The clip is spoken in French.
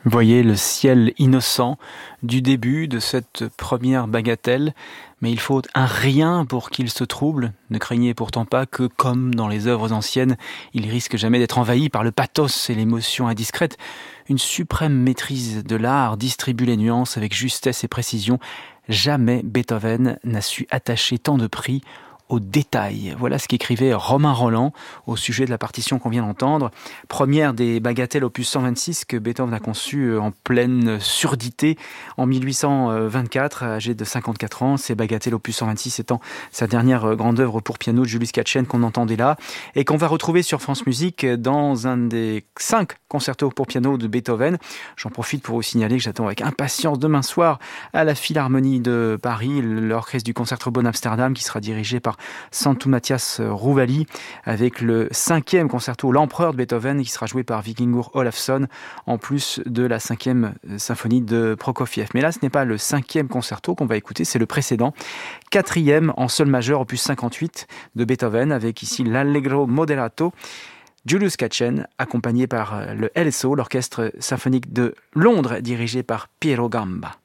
Voyez le ciel innocent du début de cette première bagatelle, mais il faut un rien pour qu'il se trouble. Ne craignez pourtant pas que, comme dans les œuvres anciennes, il risque jamais d'être envahi par le pathos et l'émotion indiscrète. Une suprême maîtrise de l'art distribue les nuances avec justesse et précision. Jamais Beethoven n'a su attacher tant de prix aux détails. Voilà ce qu'écrivait Romain Rolland au sujet de la partition qu'on vient d'entendre. Première des bagatelles opus 126 que Beethoven a conçue en pleine surdité en 1824, âgé de 54 ans. Ces bagatelles opus 126 étant sa dernière grande œuvre pour piano de Julius Katchen qu'on entendait là et qu'on va retrouver sur France Musique dans un des 5 concertos pour piano de Beethoven. J'en profite pour vous signaler que j'attends avec impatience demain soir à la Philharmonie de Paris l'orchestre du Concertgebouw Amsterdam qui sera dirigé par Santu Mathias Rouvali avec le 5e concerto L'Empereur de Beethoven qui sera joué par Vikingur Olafsson en plus de la 5e symphonie de Prokofiev. Mais là ce n'est pas le 5e concerto qu'on va écouter, c'est le précédent, 4e en sol majeur opus 58 de Beethoven avec ici l'Allegro Moderato. Julius Katchen, accompagné par le LSO, l'Orchestre symphonique de Londres, dirigé par Piero Gamba.